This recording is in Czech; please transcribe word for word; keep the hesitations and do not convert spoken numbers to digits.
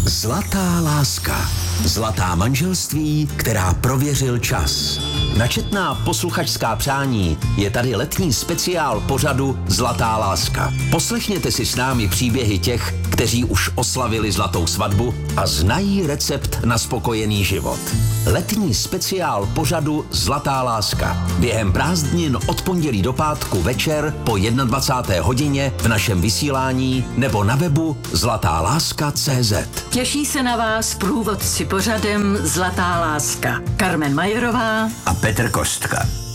Zlatá láska. Zlatá manželství, která prověřil čas. Načetná posluchačská přání je tady letní speciál pořadu Zlatá láska. Poslechněte si s námi příběhy těch, kteří už oslavili zlatou svatbu a znají recept na spokojený život. Letní speciál pořadu Zlatá láska. Během prázdnin od pondělí do pátku večer po dvacáté jedné hodině v našem vysílání nebo na webu zlatá láska tečka cé zet. Těší se na vás průvodci pořadem Zlatá láska. Karmen Majerová a Petr Kostka.